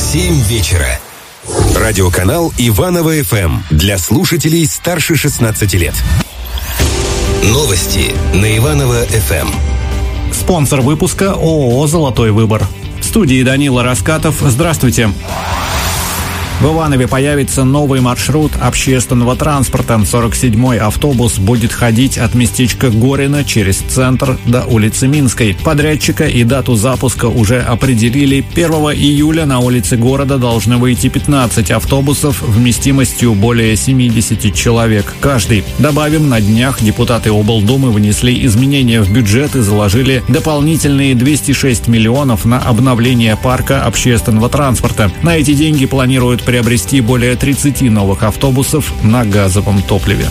7 вечера. Радиоканал Иваново ФМ для слушателей старше 16 лет. Новости на Иваново ФМ. Спонсор выпуска ООО «Золотой выбор». В студии Данила Раскатов. Здравствуйте. В Иванове появится новый маршрут общественного транспорта. 47-й автобус будет ходить от местечка Горино через центр до улицы Минской. Подрядчика и дату запуска уже определили. 1 июля на улице города должны выйти 15 автобусов вместимостью более 70 человек каждый. Добавим, на днях депутаты облдумы внесли изменения в бюджет и заложили дополнительные 206 миллионов на обновление парка общественного транспорта. На эти деньги планируют приобрести более 30 новых автобусов на газовом топливе.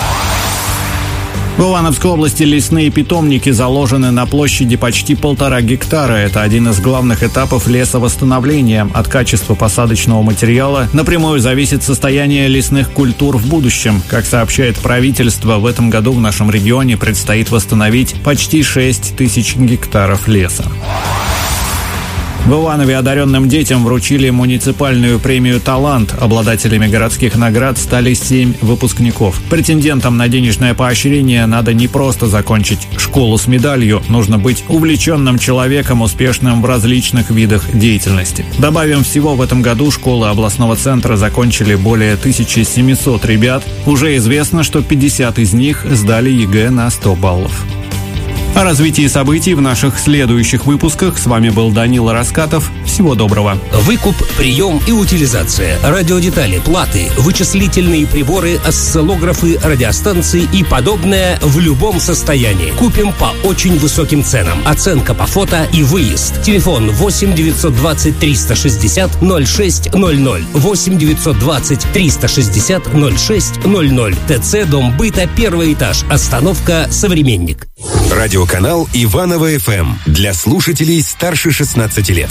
В Ивановской области лесные питомники заложены на площади почти 1,5 гектара. Это один из главных этапов лесовосстановления. От качества посадочного материала напрямую зависит состояние лесных культур в будущем. Как сообщает правительство, в этом году в нашем регионе предстоит восстановить почти 6 тысяч гектаров леса. В Иванове одаренным детям вручили муниципальную премию «Талант». Обладателями городских наград стали 7 выпускников. Претендентам на денежное поощрение надо не просто закончить школу с медалью, нужно быть увлеченным человеком, успешным в различных видах деятельности. Добавим, всего в этом году школы областного центра закончили более 1700 ребят. Уже известно, что 50 из них сдали ЕГЭ на 100 баллов. О развитии событий в наших следующих выпусках. С вами был Данила Раскатов. Всего доброго. Выкуп, прием и утилизация, радиодетали, платы, вычислительные приборы, осциллографы, радиостанции и подобное в любом состоянии. Купим по очень высоким ценам. Оценка по фото и выезд. Телефон 8 920 360 0600. 8 920 360 0600. ТЦ Дом быта, 1 этаж. Остановка «Современник». Радиоканал Иваново ФМ для слушателей старше 16 лет.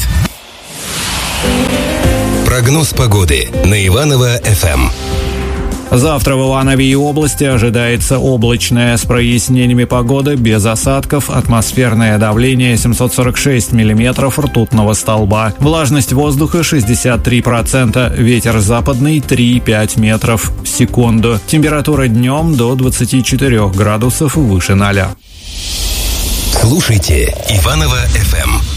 Прогноз погоды на Иваново ФМ. Завтра в Иванове и области ожидается облачная с прояснениями погода, без осадков, атмосферное давление 746 миллиметров ртутного столба, влажность воздуха 63%, ветер западный 3,5 метров в секунду, температура днем до 24 градусов выше 0. Слушайте Иваново ФМ.